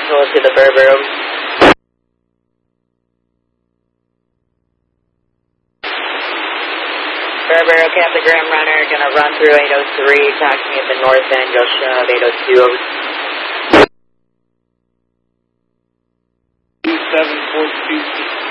Central to the Berbero. Berbero, Captain Graham Runner, gonna run through 803, talk to me at the north end, junction of 802. 2742.